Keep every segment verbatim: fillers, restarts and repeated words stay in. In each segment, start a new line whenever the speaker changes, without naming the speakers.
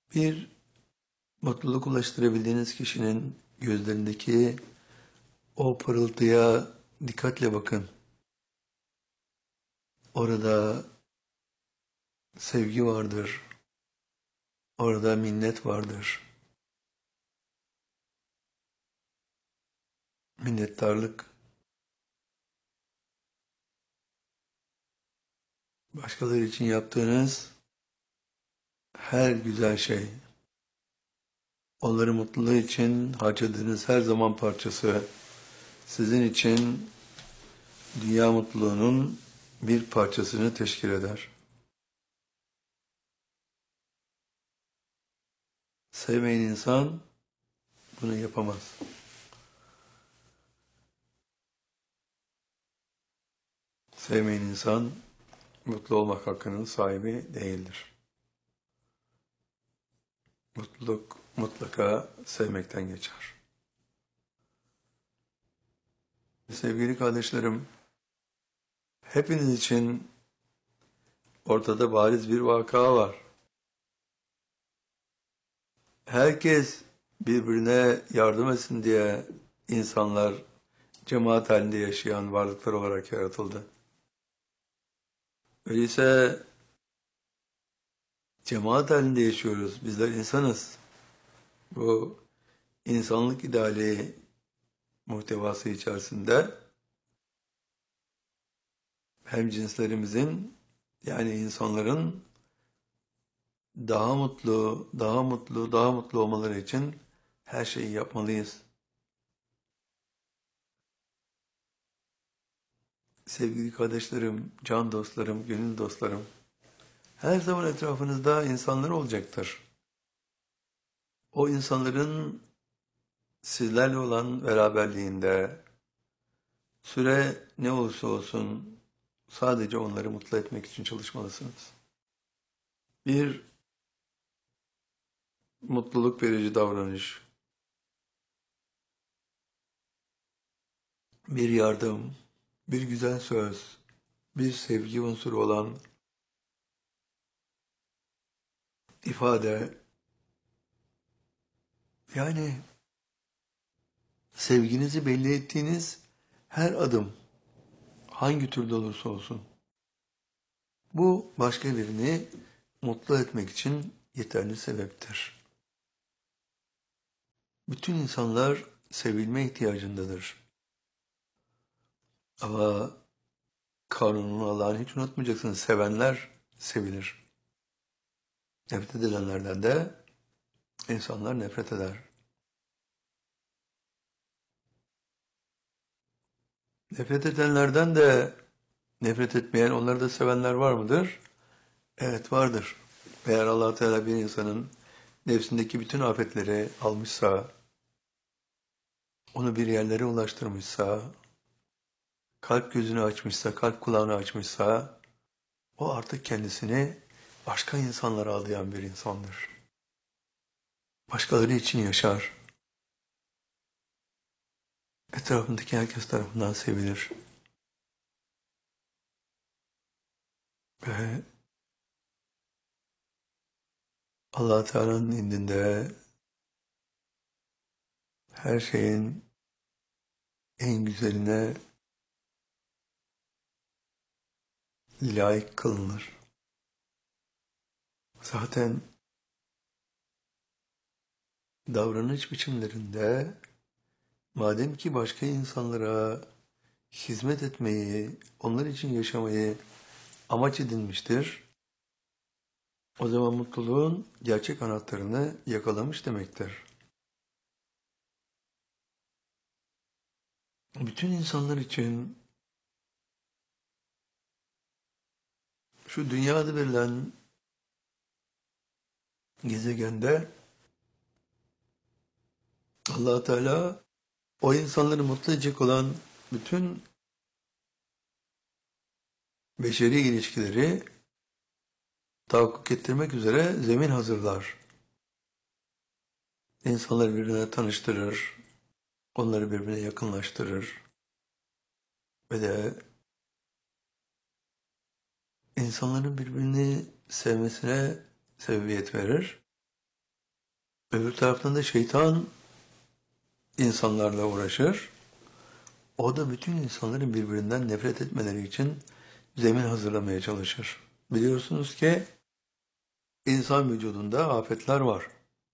Bir mutluluk ulaştırabildiğiniz kişinin gözlerindeki o pırıltıya dikkatle bakın. Orada sevgi vardır, orada minnet vardır, minnettarlık, başkaları için yaptığınız her güzel şey, onların mutluluğu için harcadığınız her zaman parçası, sizin için dünya mutluluğunun bir parçasını teşkil eder. Sevmeyen insan bunu yapamaz. Sevmeyen insan mutlu olmak hakkının sahibi değildir. Mutluluk mutlaka sevmekten geçer. Sevgili kardeşlerim, hepiniz için ortada bariz bir vaka var. Herkes birbirine yardım etsin diye insanlar cemaat halinde yaşayan varlıklar olarak yaratıldı. Öyleyse cemaat halinde yaşıyoruz. Bizler insanız. Bu insanlık ideali muhtevası içerisinde hem cinslerimizin yani insanların daha mutlu, daha mutlu, daha mutlu olmaları için her şeyi yapmalıyız. Sevgili kardeşlerim, can dostlarım, gönül dostlarım, her zaman etrafınızda insanlar olacaktır. O insanların sizlerle olan beraberliğinde, süre ne olursa olsun sadece onları mutlu etmek için çalışmalısınız. Bir mutluluk verici davranış, bir yardım, bir güzel söz, bir sevgi unsuru olan ifade, yani sevginizi belli ettiğiniz her adım, hangi türde olursa olsun, bu başka birini mutlu etmek için yeterli sebeptir. Bütün insanlar sevilme ihtiyacındadır. Ama kanunun Allah'ını hiç unutmayacaksınız. Sevenler sevilir. Nefret edilenlerden de insanlar nefret eder. Nefret edenlerden de nefret etmeyen, onları da sevenler var mıdır? Evet, vardır. Eğer Allah Teala bir insanın nefsindeki bütün afetleri almışsa, onu bir yerlere ulaştırmışsa, kalp gözünü açmışsa, kalp kulağını açmışsa, o artık kendisini başka insanlara adayan bir insandır. Başkaları için yaşar. Etrafındaki herkes tarafından sevilir. Ve Allah Teala'nın indinde her şeyin en güzeline layık kılınır. Zaten davranış biçimlerinde madem ki başka insanlara hizmet etmeyi, onlar için yaşamayı amaç edinmiştir, o zaman mutluluğun gerçek anahtarını yakalamış demektir. Bütün insanlar için şu dünyada verilen gezegende Allah Teala o insanları mutlu edecek olan bütün beşeri ilişkileri tahakkuk ettirmek üzere zemin hazırlar. İnsanları birbirine tanıştırır, onları birbirine yakınlaştırır ve de insanların birbirini sevmesine sebebiyet verir. Öbür taraftan da şeytan insanlarla uğraşır. O da bütün insanların birbirinden nefret etmeleri için zemin hazırlamaya çalışır. Biliyorsunuz ki insan vücudunda afetler var.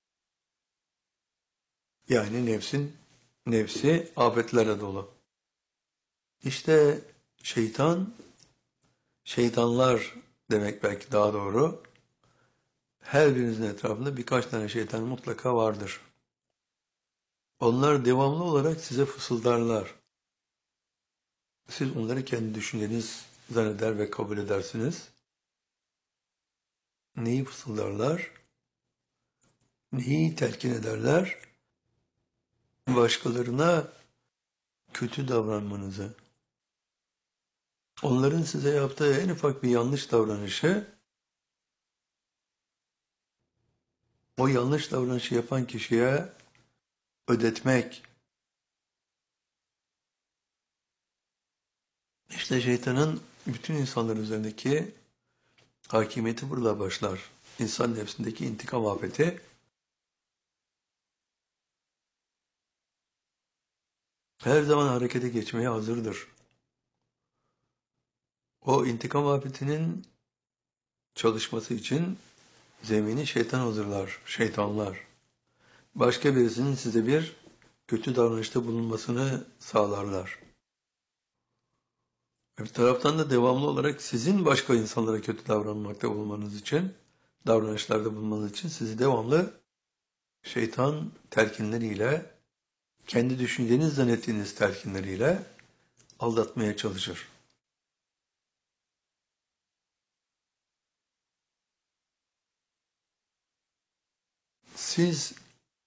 Yani nefsin nefsi afetlerle dolu. İşte şeytan, şeytanlar demek belki daha doğru. Her birinizin etrafında birkaç tane şeytan mutlaka vardır. Onlar devamlı olarak size fısıldarlar. Siz onları kendi düşünceniz zanneder ve kabul edersiniz. Neyi fısıldarlar? Neyi telkin ederler? Başkalarına kötü davranmanızı. Onların size yaptığı en ufak bir yanlış davranışı, o yanlış davranışı yapan kişiye ödetmek. İşte şeytanın bütün insanlar üzerindeki hakimiyeti burada başlar. İnsan nefsindeki intikam afeti her zaman harekete geçmeye hazırdır. O intikam afetinin çalışması için zemini şeytan hazırlar, şeytanlar. Başka birisinin size bir kötü davranışta bulunmasını sağlarlar. Bir taraftan da devamlı olarak sizin başka insanlara kötü davranmakta bulunmanız için, davranışlarda bulunmanız için sizi devamlı şeytan telkinleriyle, kendi düşünceniz zannettiğiniz telkinleriyle aldatmaya çalışır. Siz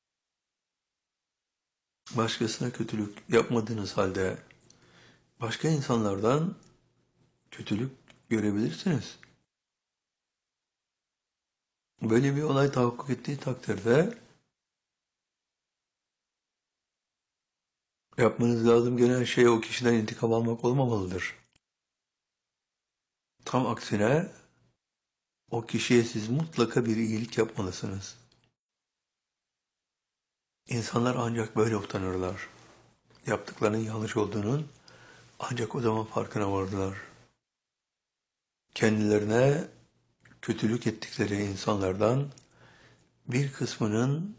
başkasına kötülük yapmadığınız halde başka insanlardan kötülük görebilirsiniz. Böyle bir olay tahakkuk ettiği takdirde yapmanız lazım gelen şey o kişiden intikam almak olmamalıdır. Tam aksine o kişiye siz mutlaka bir iyilik yapmalısınız. İnsanlar ancak böyle utanırlar. Yaptıklarının yanlış olduğunun ancak o zaman farkına vardılar. Kendilerine kötülük ettikleri insanlardan bir kısmının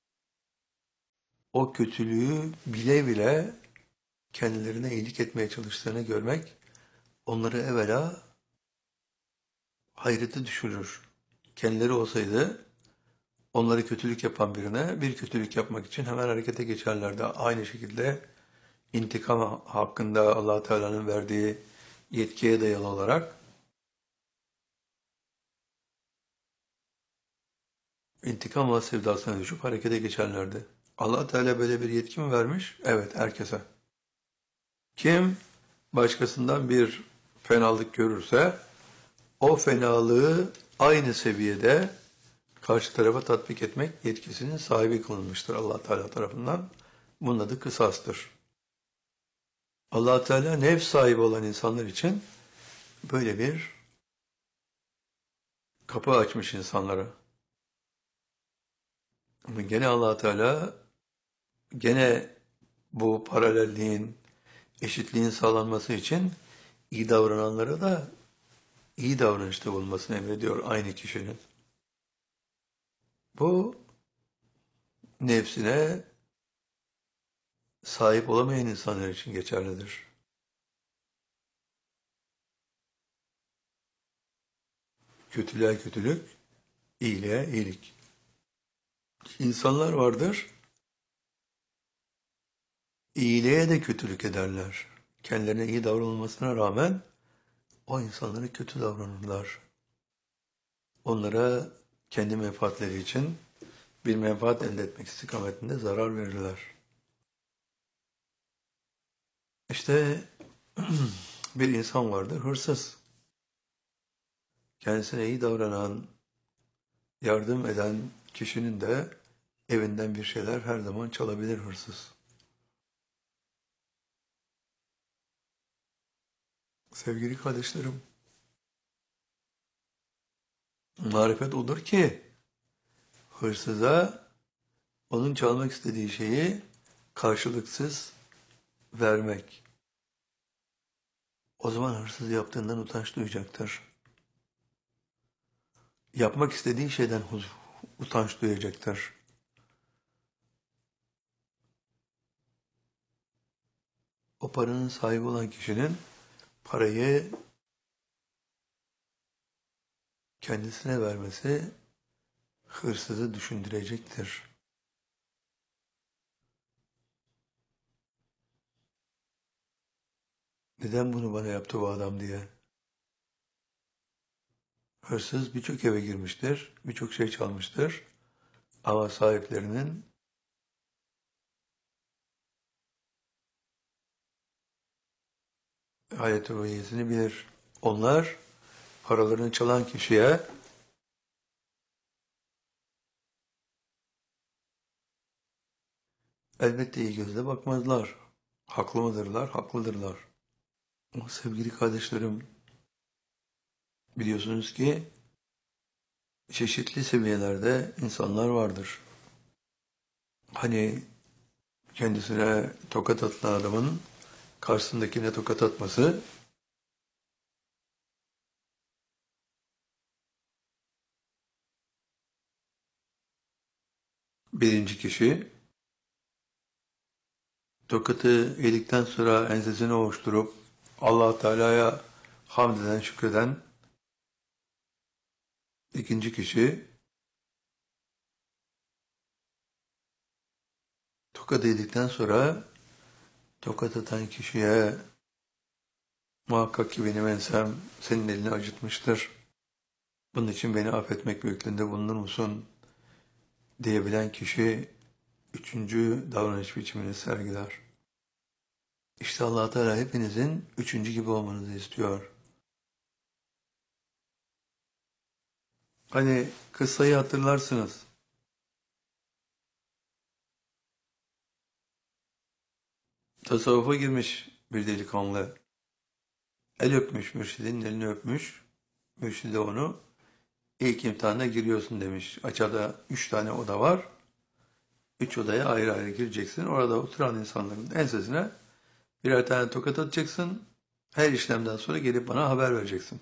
o kötülüğü bile bile kendilerine iyilik etmeye çalıştığını görmek onları evvela hayrete düşürür. Kendileri olsaydı onları kötülük yapan birine bir kötülük yapmak için hemen harekete geçerlerdi. Aynı şekilde intikam hakkında Allah Teala'nın verdiği yetkiye dayalı olarak intikam sevdasına düşüp harekete geçerlerdi. Allah Teala böyle bir yetki mi vermiş? Evet, herkese. Kim başkasından bir fenalık görürse o fenalığı aynı seviyede karşı tarafa tatbik etmek yetkisinin sahibi kılınmıştır Allah Teala tarafından. Bunun adı kısastır. Allah Teala nefs sahibi olan insanlar için böyle bir kapı açmış insanlara. Ama gene Allah Teala gene bu paralelliğin, eşitliğin sağlanması için iyi davrananlara da iyi davranışta bulunmasını emrediyor aynı kişinin. Bu nefsine sahip olamayan insanlar için geçerlidir. Kötülüğe kötülük, iyiliğe iyilik. İnsanlar vardır, iyiliğe de kötülük ederler. Kendilerine iyi davranılmasına rağmen o insanlara kötü davranırlar. Onlara kendi menfaatleri için bir menfaat elde etmek istikametinde zarar verirler. İşte bir insan vardır, hırsız. Kendisine iyi davranan, yardım eden kişinin de evinden bir şeyler her zaman çalabilir hırsız. Sevgili kardeşlerim, marifet odur ki hırsıza Onun çalmak istediği şeyi karşılıksız vermek. O zaman hırsız yaptığından utanç duyacaktır. Yapmak istediği şeyden utanç duyacaktır. O paranın sahibi olan kişinin parayı kendisine vermesi hırsızı düşündürecektir. Neden bunu bana yaptı bu adam diye. Hırsız birçok eve girmiştir, birçok şey çalmıştır. Ama sahiplerinin hayat ruhiyesini bilir. Onlar paralarını çalan kişiye elbette iyi gözle bakmazlar. Haklı mıdırlar? Haklıdırlar. Ama sevgili kardeşlerim, biliyorsunuz ki çeşitli seviyelerde insanlar vardır. Hani kendisine tokat atılan adamın karşısındakine tokat atması birinci kişi, tokatı yedikten sonra ensesini ovuşturup Allah Teala'ya hamd eden, şükreden ikinci kişi, tokat yedikten sonra tokat atan kişiye muhakkak ki benim ensem senin elini acıtmıştır. Bunun için beni affetmek büyüklüğünde bulunur musun? Diyebilen kişi üçüncü davranış biçimini sergiler. İşte Allah Teala hepinizin üçüncü gibi olmanızı istiyor. Hani kıssayı hatırlarsınız. Tasavvufa girmiş bir delikanlı. El öpmüş, mürşidin elini öpmüş. Mürşide onu ilk imtihana giriyorsun demiş. Açada üç tane oda var. Üç odaya ayrı ayrı gireceksin. Orada oturan insanların ensesine birer tane tokat atacaksın. Her işlemden sonra gelip bana haber vereceksin.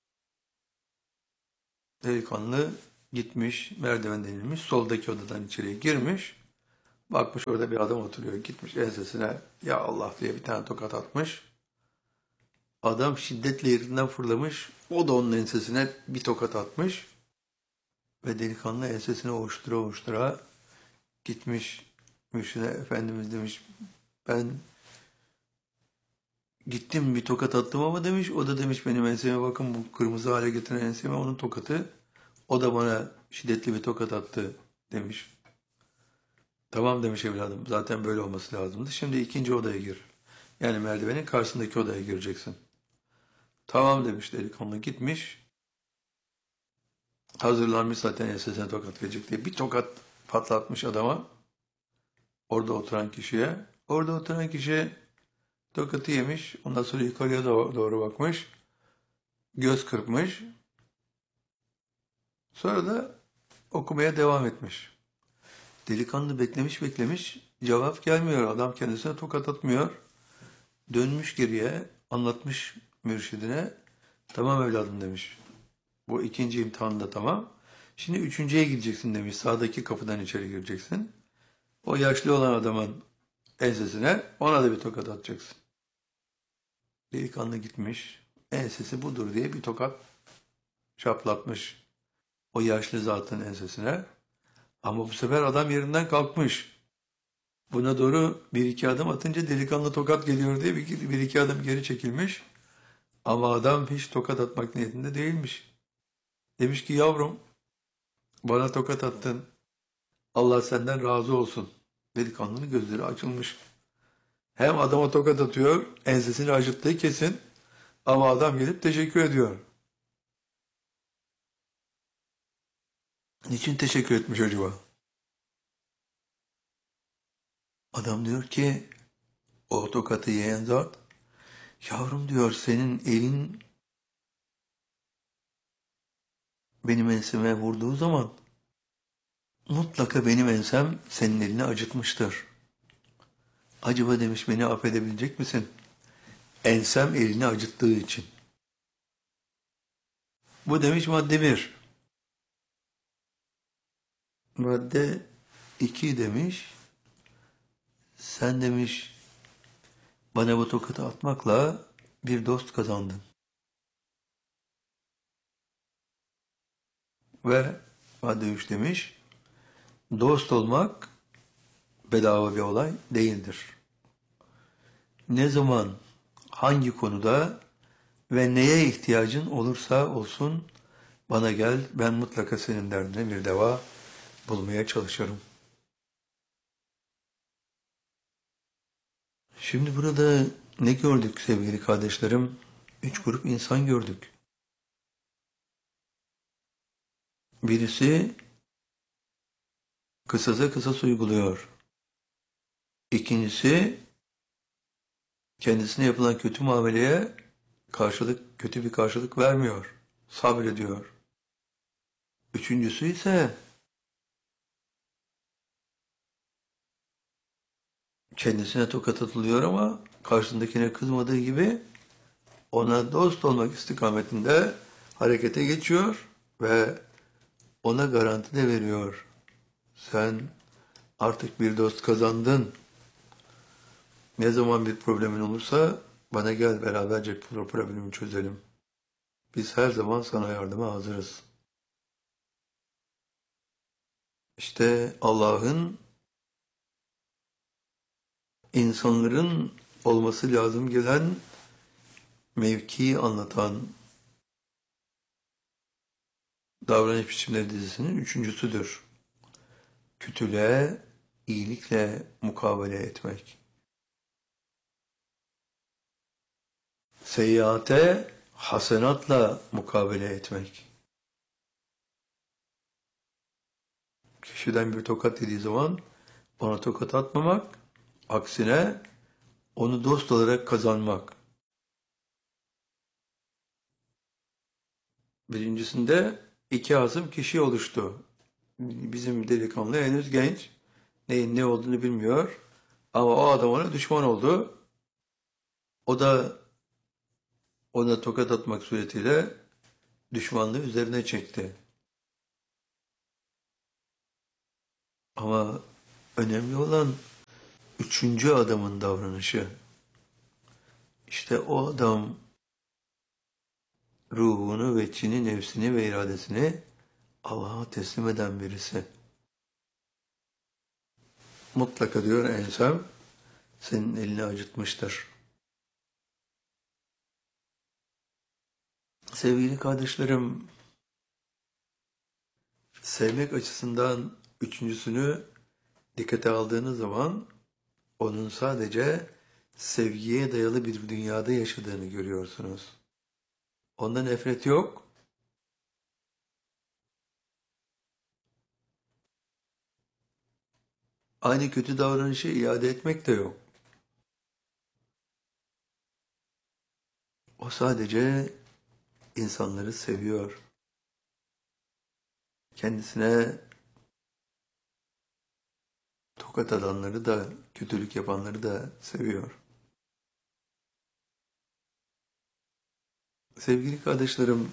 Delikanlı gitmiş, merdivenden inmiş, soldaki odadan içeriye girmiş. Bakmış orada bir adam oturuyor. Gitmiş ensesine ya Allah diye bir tane tokat atmış. Adam şiddetle yerinden fırlamış. O da onun ensesine bir tokat atmış. Ve delikanlı ensesine ovuştura ovuştura gitmiş. Mürşide Efendimiz demiş ben gittim bir tokat attım ama demiş o da demiş benim enseme bakın bu kırmızı hale getiren enseme onun tokatı. O da bana şiddetli bir tokat attı demiş. Tamam demiş evladım zaten böyle olması lazımdı. Şimdi ikinci odaya gir. Yani merdivenin karşısındaki odaya gireceksin. Tamam demiş delikanlı gitmiş. Hazırlanmış zaten ensesine tokat gelecek diye bir tokat patlatmış adama. Orada oturan kişiye. Orada oturan kişi tokatı yemiş. Ondan sonra yukarıya doğru bakmış. Göz kırpmış. Sonra da okumaya devam etmiş. Delikanlı beklemiş beklemiş. Cevap gelmiyor. Adam kendisine tokat atmıyor. Dönmüş geriye anlatmış mürşidine. Tamam evladım demiş. Bu ikinci imtihanda tamam. Şimdi üçüncüye gideceksin demiş. Sağdaki kapıdan içeri gireceksin. O yaşlı olan adamın ensesine ona da bir tokat atacaksın. Delikanlı gitmiş. Ensesi budur diye bir tokat şaplatmış. O yaşlı zatın ensesine. Ama bu sefer adam yerinden kalkmış. Buna doğru bir iki adım atınca delikanlı tokat geliyor diye bir, bir iki adım geri çekilmiş. Ama adam hiç tokat atmak niyetinde değilmiş. Demiş ki yavrum bana tokat attın. Allah senden razı olsun. Delikanlının gözleri açılmış. Hem adama tokat atıyor, ensesini acıttığı kesin. Ama adam gelip teşekkür ediyor. Niçin teşekkür etmiş acaba? Adam diyor ki o tokatı yiyen zat, yavrum diyor senin elin benim enseme vurduğu zaman Mutlaka benim ensem senin elini acıtmıştır. Acaba demiş beni affedebilecek misin? Ensem elini acıttığı için. Bu demiş madde bir. Madde iki demiş. Sen demiş bana bu tokatı atmakla bir dost kazandın. Ve madde üç demiş. Dost olmak bedava bir olay değildir. Ne zaman, hangi konuda ve neye ihtiyacın olursa olsun bana gel, ben mutlaka senin derdine bir deva bulmaya çalışırım. Şimdi burada ne gördük sevgili kardeşlerim? Üç grup insan gördük. Birisi kısasa kısas uyguluyor. İkincisi kendisine yapılan kötü muameleye karşılık, kötü bir karşılık vermiyor. Sabrediyor. Üçüncüsü ise kendisine tokat atılıyor ama karşısındakine kızmadığı gibi ona dost olmak istikametinde harekete geçiyor ve ona garanti de veriyor. Sen artık bir dost kazandın. Ne zaman bir problemin olursa bana gel, beraberce problemi çözelim. Biz her zaman sana yardıma hazırız. İşte Allah'ın insanların olması lazım gelen mevkiyi anlatan davranış biçimleri dizisinin üçüncüsüdür. Kötülüğe iyilikle mukabele etmek. Seyyiate hasenatla mukabele etmek. Kişiden bir tokat yediği zaman ona tokat atmamak, aksine onu dost olarak kazanmak. Birincisinde iki hasım kişi oluştu. Bizim delikanlı henüz genç, neyin ne olduğunu bilmiyor. Ama o adam ona düşman oldu. O da ona tokat atmak suretiyle düşmanlığı üzerine çekti. Ama önemli olan üçüncü adamın davranışı. İşte o adam ruhunu ve içini, nefsini ve iradesini Allah'a teslim eden birisi. Mutlaka diyor ensem senin elini acıtmıştır. Sevgili kardeşlerim, sevmek açısından üçüncüsünü dikkate aldığınız zaman onun sadece sevgiye dayalı bir dünyada yaşadığını görüyorsunuz. Onda nefret yok. Aynı kötü davranışı iade etmek de yok. O sadece insanları seviyor. Kendisine tokat atanları da, kötülük yapanları da seviyor. Sevgili kardeşlerim,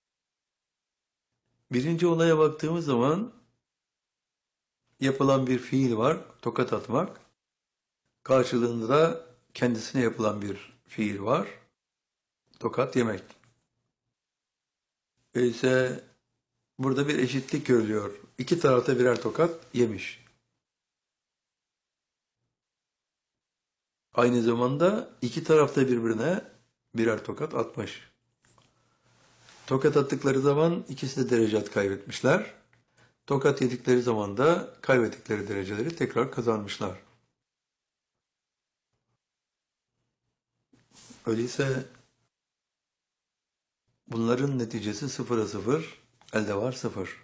birinci olaya baktığımız zaman yapılan bir fiil var, tokat atmak. Karşılığında da kendisine yapılan bir fiil var, tokat yemek. Öyleyse burada bir eşitlik görülüyor. İki tarafta birer tokat yemiş. Aynı zamanda iki tarafta birbirine birer tokat atmış. Tokat attıkları zaman ikisi de derecat kaybetmişler. Tokat yedikleri zaman da kaybettikleri dereceleri tekrar kazanmışlar. Öyleyse bunların neticesi sıfıra sıfır, elde var sıfır.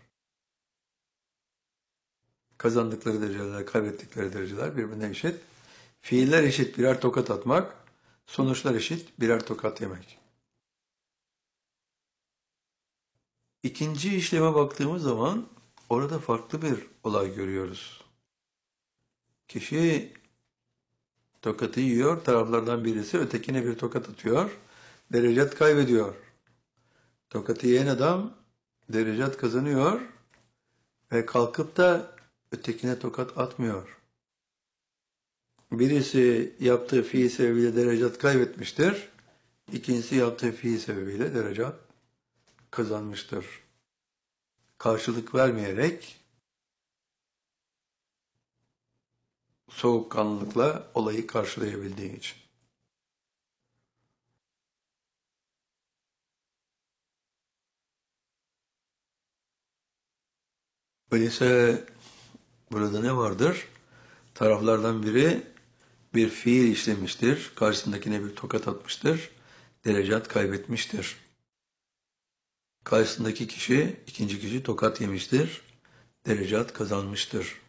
Kazandıkları dereceler, kaybettikleri dereceler birbirine eşit. Fiiller eşit birer tokat atmak, sonuçlar eşit birer tokat yemek. İkinci işleme baktığımız zaman orada farklı bir olay görüyoruz. Kişi tokatı yiyor, taraflardan birisi ötekine bir tokat atıyor, derecet kaybediyor. Tokatı yiyen adam derecet kazanıyor ve kalkıp da ötekine tokat atmıyor. Birisi yaptığı fiil sebebiyle derecet kaybetmiştir, ikincisi yaptığı fiil sebebiyle derecet kazanmıştır. Karşılık vermeyerek soğukkanlılıkla olayı karşılayabildiği için. Öyleyse burada ne vardır? Taraflardan biri bir fiil işlemiştir, karşısındakine bir tokat atmıştır, derecet kaybetmiştir. Karşısındaki kişi, ikinci kişi tokat yemiştir, derecet kazanmıştır.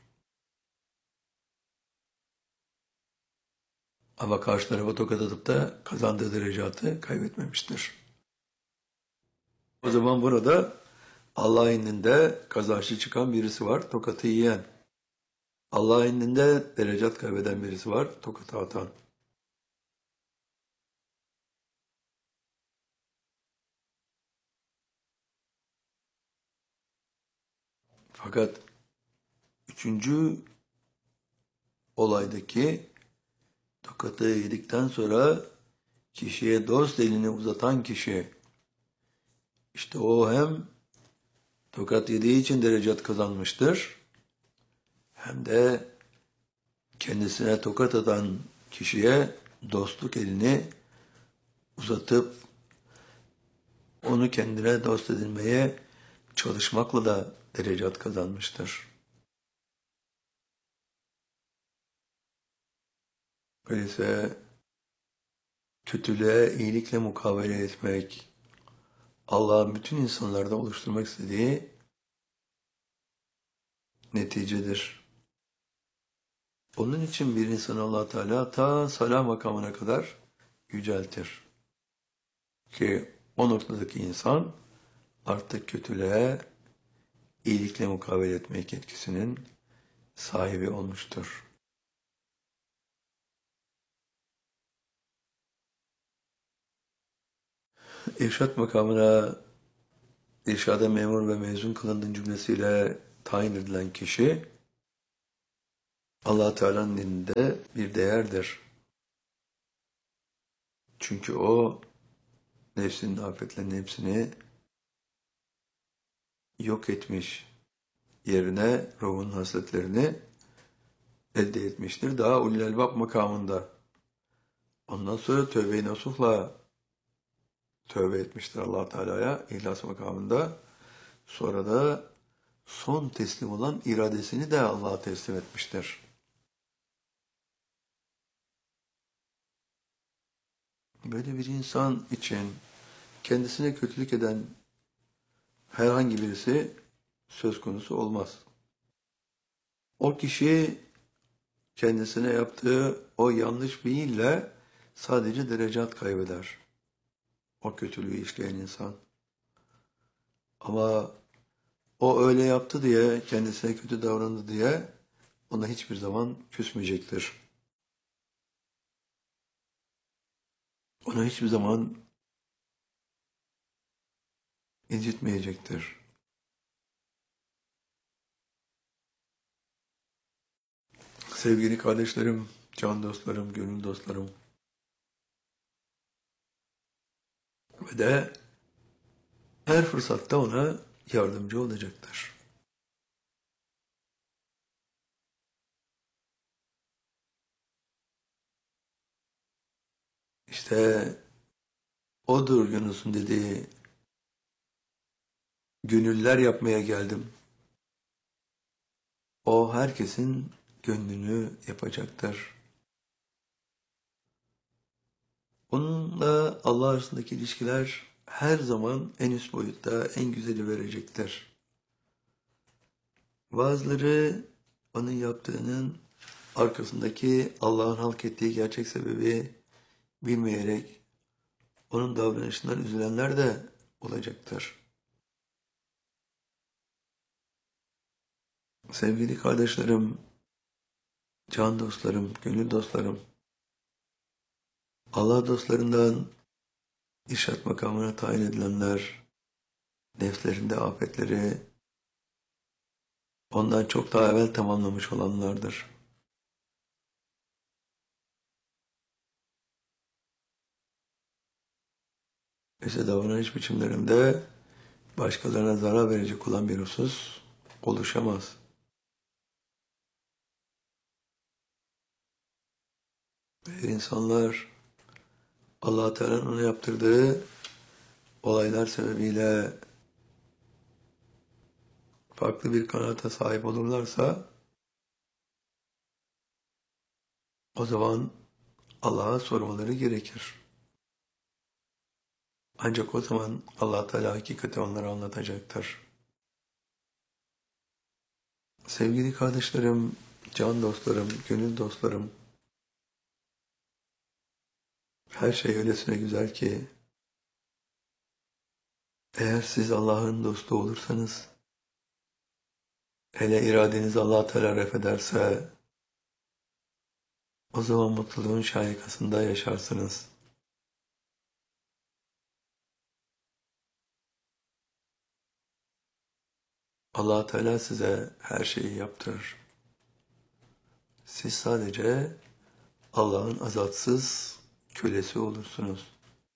Ama karşı tarafa tokat atıp da kazandığı derecatı kaybetmemiştir. O zaman burada Allah'ın indinde kazançlı çıkan birisi var, tokatı yiyen. Allah'ın indinde derecat kaybeden birisi var, tokatı atan. Fakat üçüncü olaydaki tokatı yedikten sonra kişiye dost elini uzatan kişi, işte o hem tokat yediği için derecat kazanmıştır, hem de kendisine tokat atan kişiye dostluk elini uzatıp onu kendine dost edinmeye çalışmakla da derecat kazanmıştır. Öyleyse kötülüğe iyilikle mukabele etmek, Allah'ın bütün insanlarda oluşturmak istediği neticedir. Onun için bir insanı Allah Teala ta salah makamına kadar yüceltir. Ki o noktadaki insan artık kötülüğe iyilikle mukabele etmek yetkisinin sahibi olmuştur. İrşad makamına irşada memur ve mezun kılındığın cümlesiyle tayin edilen kişi Allah Teala'nın dininde bir değerdir. Çünkü o nefsinin afetlerinin hepsini yok etmiş, yerine ruhun hasletlerini elde etmiştir. Daha ulul elbab makamında. Ondan sonra tövbe-i nasuhla tövbe etmiştir Allah Teala'ya ihlas makamında. Sonra da son teslim olan iradesini de Allah'a teslim etmiştir. Böyle bir insan için kendisine kötülük eden herhangi birisi söz konusu olmaz. O kişi kendisine yaptığı o yanlış fiille sadece derecat kaybeder. O kötülüğü işleyen insan. Ama o öyle yaptı diye, kendisine kötü davrandı diye ona hiçbir zaman küsmeyecektir. Ona hiçbir zaman incitmeyecektir. Sevgili kardeşlerim, can dostlarım, gönül dostlarım ve de her fırsatta ona yardımcı olacaktır. İşte odur Yunus'un dediği, gönüller yapmaya geldim. O herkesin gönlünü yapacaktır. Onunla Allah arasındaki ilişkiler her zaman en üst boyutta en güzeli verecektir. Bazıları onun yaptığının arkasındaki Allah'ın halk ettiği gerçek sebebi bilmeyerek onun davranışından üzülenler de olacaktır. Sevgili kardeşlerim, can dostlarım, gönül dostlarım, Allah dostlarından irşad makamına tayin edilenler, nefslerinde afetleri ondan çok daha evvel tamamlamış olanlardır. İşte davranış biçimlerinde başkalarına zarar verecek olan bir husus oluşamaz. Ve insanlar Allah Teala'nın ona yaptırdığı olaylar sebebiyle farklı bir kanaata sahip olurlarsa o zaman Allah'a sormaları gerekir. Ancak o zaman Allah Teala hakikati onlara anlatacaktır. Sevgili kardeşlerim, can dostlarım, gönül dostlarım, her şey öylesine güzel ki eğer siz Allah'ın dostu olursanız, hele iradeniz Allah Teala refederse, o zaman mutluluğun şaikasında yaşarsınız. Allah Teala size her şeyi yaptırır. Siz sadece Allah'ın azatsız kölesi olursunuz.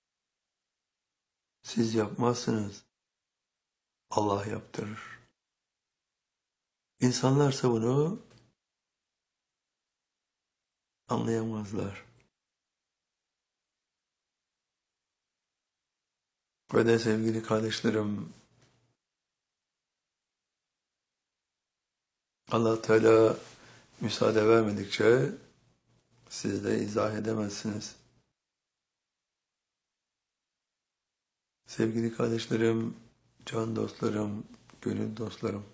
Siz yapmazsınız, Allah yaptırır. İnsanlarsa bunu anlayamazlar. Ve de sevgili kardeşlerim, Allah Teala müsaade vermedikçe siz de izah edemezsiniz. Sevgili kardeşlerim, can dostlarım, gönül dostlarım,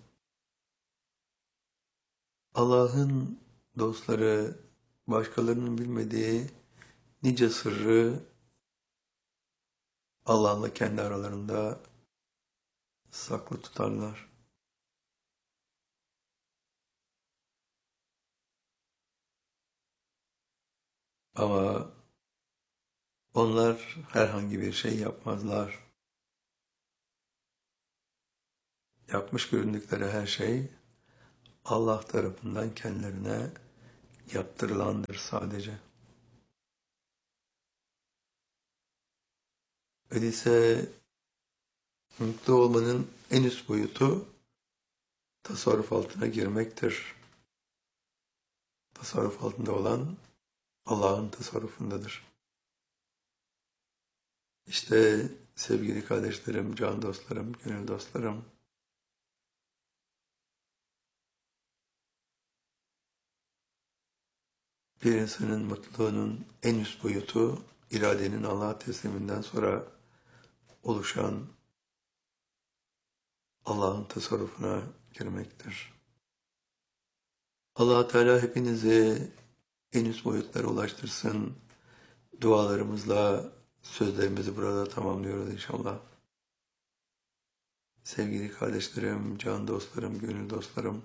Allah'ın dostları başkalarının bilmediği nice sırrı Allah'la kendi aralarında saklı tutarlar. Ama onlar herhangi bir şey yapmazlar. Yapmış göründükleri her şey Allah tarafından kendilerine yaptırılandır sadece. Öyleyse mutlu olmanın en üst boyutu tasarruf altına girmektir. Tasarruf altında olan Allah'ın tasarrufundadır. İşte sevgili kardeşlerim, can dostlarım, gönül dostlarım, bir insanın mutluluğunun en üst boyutu iradenin Allah'a tesliminden sonra oluşan Allah'ın tasarrufuna girmektir. Allah Teala hepinizi en üst boyutlara ulaştırsın. Dualarımızla sözlerimizi burada tamamlıyoruz inşallah. Sevgili kardeşlerim, can dostlarım, gönül dostlarım,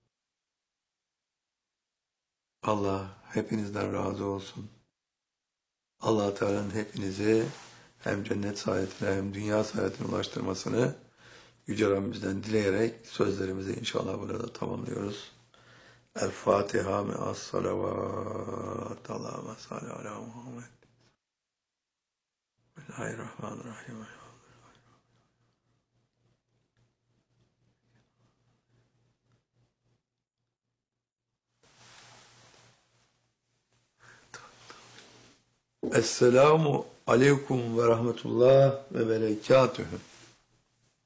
Allah hepinizden razı olsun. Allah Teala'nın hepinizi hem cennet saadetine hem dünya saadetine ulaştırmasını Yüce Rabbimizden dileyerek sözlerimizi inşallah burada tamamlıyoruz. El Fatiha me'as salavat. Allahümme salli ala Muhammed. Bismillahirrahmanirrahim. Esselamu aleyküm ve rahmetullah ve berekatühü.